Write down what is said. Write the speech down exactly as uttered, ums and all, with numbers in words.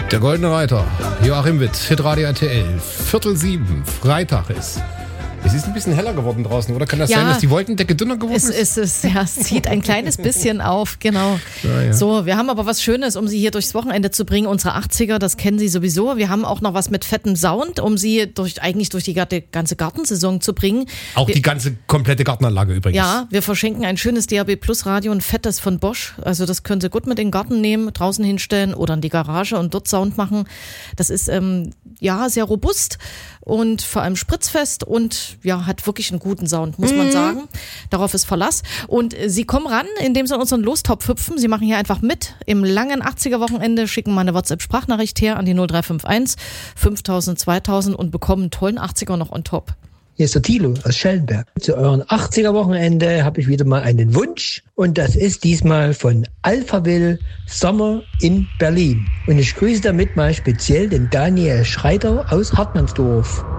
Der Goldene Reiter, Joachim Witt, Hitradio R T L, Viertel sieben, Freitag ist. Es ist ein bisschen heller geworden draußen, oder? Kann das ja, sein, dass die Wolkendecke dünner geworden es, ist? Es, es, ja, es zieht ein kleines bisschen auf, genau. Ja, ja. So, wir haben aber was Schönes, um Sie hier durchs Wochenende zu bringen. Unsere achtziger, das kennen Sie sowieso. Wir haben auch noch was mit fettem Sound, um Sie durch, eigentlich durch die ganze Gartensaison zu bringen. Auch wir, die ganze komplette Gartenanlage übrigens. Ja, wir verschenken ein schönes D A B Plus Radio, ein fettes von Bosch. Also das können Sie gut mit in den Garten nehmen, draußen hinstellen oder in die Garage und dort Sound machen. Das ist ähm, ja sehr robust und vor allem spritzfest und ja, hat wirklich einen guten Sound, muss man sagen. Darauf ist Verlass. Und äh, Sie kommen ran, indem Sie in unseren Lostopf hüpfen. Sie machen hier einfach mit im langen achtziger-Wochenende, schicken mal eine WhatsApp-Sprachnachricht her an die null drei fünf eins fünftausend zweitausend und bekommen einen tollen achtziger noch on top. Hier ist der Thilo aus Schellenberg. Zu euren achtziger-Wochenende habe ich wieder mal einen Wunsch und das ist diesmal von Alphaville Sommer in Berlin. Und ich grüße damit mal speziell den Daniel Schreiter aus Hartmannsdorf.